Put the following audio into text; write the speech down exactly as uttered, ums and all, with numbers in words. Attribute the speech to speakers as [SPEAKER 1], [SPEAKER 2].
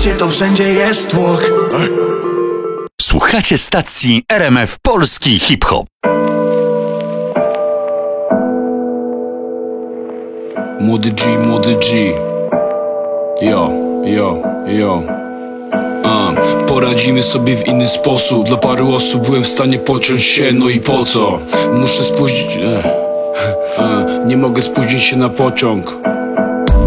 [SPEAKER 1] mieście to wszędzie jest tłok.
[SPEAKER 2] Słuchacie stacji R M F Polski Hip-Hop.
[SPEAKER 3] Młody G, młody G. Yo, yo, yo. A, poradzimy sobie w inny sposób. Dla paru osób byłem w stanie pociąć się, no i po co? Muszę spóźnić... Ech. A, nie mogę spóźnić się na pociąg.